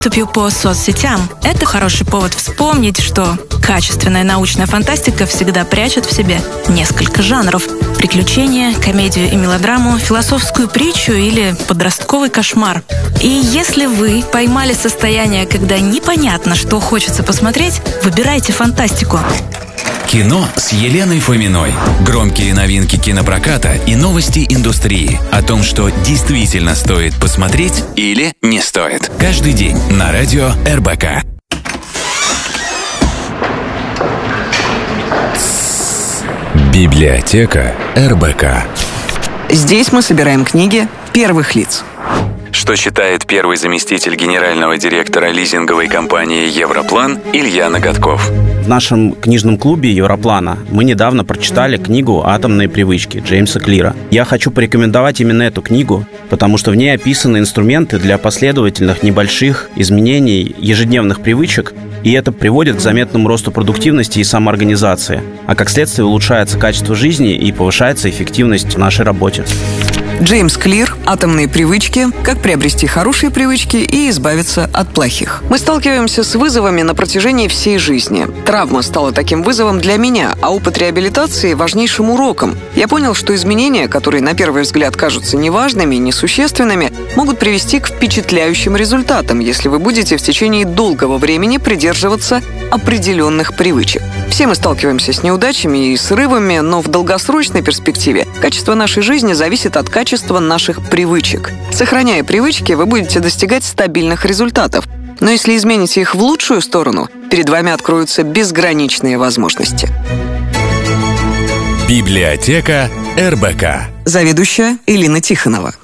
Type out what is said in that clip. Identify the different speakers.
Speaker 1: доступе по соцсетям. Это хороший повод вспомнить, что качественная научная фантастика всегда прячет в себе несколько жанров. Приключения, комедию и мелодраму, философскую притчу или подростковый кошмар. И если вы поймали состояние, когда непонятно, что хочется посмотреть, выбирайте фантастику.
Speaker 2: Кино с Еленой Фоминой. Громкие новинки кинопроката и новости индустрии. О том, что действительно стоит посмотреть или не стоит. Каждый день на радио РБК. Библиотека РБК.
Speaker 3: Здесь мы собираем книги первых лиц.
Speaker 2: Что читает первый заместитель генерального директора лизинговой компании «Европлан» Илья Ноготков.
Speaker 4: В нашем книжном клубе «Европлана» мы недавно прочитали книгу «Атомные привычки» Джеймса Клира. Я хочу порекомендовать именно эту книгу, потому что в ней описаны инструменты для последовательных небольших изменений ежедневных привычек, и это приводит к заметному росту продуктивности и самоорганизации, а как следствие улучшается качество жизни и повышается эффективность в нашей работе.
Speaker 3: Джеймс Клир «Атомные привычки. Как приобрести хорошие привычки и избавиться от плохих». Мы сталкиваемся с вызовами на протяжении всей жизни. Травма стала таким вызовом для меня, а опыт реабилитации – важнейшим уроком. Я понял, что изменения, которые на первый взгляд кажутся неважными и несущественными, могут привести к впечатляющим результатам, если вы будете в течение долгого времени придерживаться определенных привычек. Все мы сталкиваемся с неудачами и срывами, но в долгосрочной перспективе качество нашей жизни зависит от качества наших привычек. Сохраняя привычки, вы будете достигать стабильных результатов. Но если измените их в лучшую сторону, перед вами откроются безграничные возможности.
Speaker 2: Библиотека РБК.
Speaker 3: Заведующая Элина Тихонова.